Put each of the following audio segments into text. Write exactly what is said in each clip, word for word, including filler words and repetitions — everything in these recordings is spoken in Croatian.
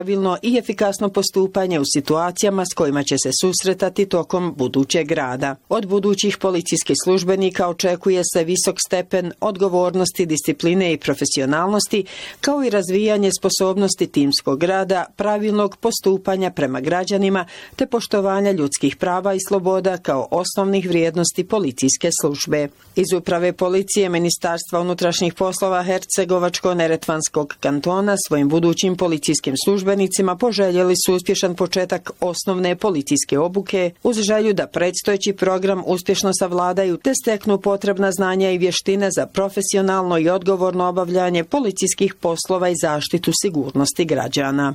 pravilno i efikasno postupanje u situacijama s kojima će se susretati tokom budućeg rada. Od budućih policijskih službenika očekuje se visok stepen odgovornosti, discipline i profesionalnosti, kao i razvijanje sposobnosti timskog rada, pravilnog postupanja prema građanima te poštovanja ljudskih prava i sloboda kao osnovnih vrijednosti policijske službe. Iz uprave policije Ministarstva unutrašnjih poslova Hercegovačko-neretvanskog kantona svojim budućim policijskim službenicima poželjeli su uspješan početak osnovne policijske obuke uz želju da predstojeći program uspješno savladaju te steknu potrebna znanja i vještine za profesionalno i odgovorno obavljanje policijskih poslova i zaštitu sigurnosti građana.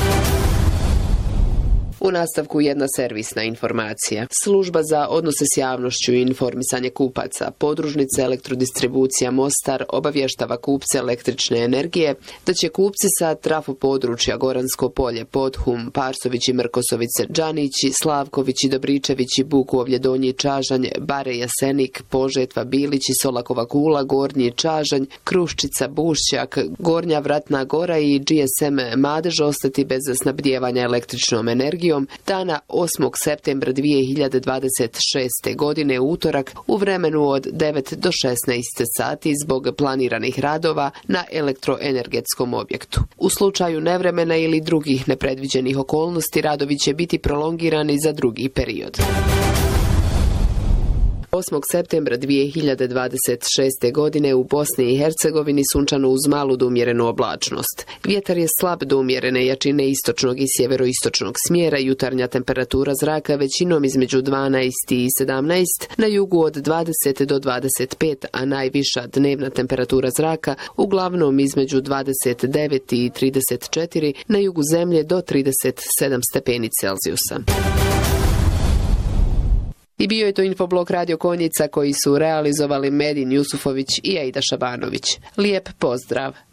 U nastavku jedna servisna informacija. Služba za odnose s javnošću i informisanje kupaca, podružnica Elektrodistribucija Mostar obavještava kupce električne energije da će kupci sa trafo područja Goransko polje, Podhum, Parsovići, Mrkosovice, Džanići, Slavkovići, Dobričevići, Bukovlje, Donji Čažanj, Bare, Jasenik, Požetva, Bilići, Solakova Kula, Gornji Čažanj, Kruščica, Bušćak, Gornja Vratna Gora i G S M Madež ostati bez snabdijevanja električnom energijom dana osmog septembra dvije hiljade dvadeset šeste. godine utorak u vremenu od devet do šesnaest sati zbog planiranih radova na elektroenergetskom objektu. U slučaju nevremena ili drugih nepredviđenih okolnosti radovi će biti prolongirani za drugi period. osmog septembra dvije hiljade dvadeset šeste. godine u Bosni i Hercegovini sunčano uz malu do umjerenu oblačnost. Vjetar je slab do umjerene jačine istočnog i sjeveroistočnog smjera, jutarnja temperatura zraka većinom između dvanaest i sedamnaest, na jugu od dvadeset do dvadeset pet, a najviša dnevna temperatura zraka uglavnom između dvadeset devet i trideset četiri, na jugu zemlje do trideset sedam stepeni Celzijusa. I bio je to infoblog Radio Konjica koji su realizovali Medin Jusufović i Aida Šabanović. Lijep pozdrav!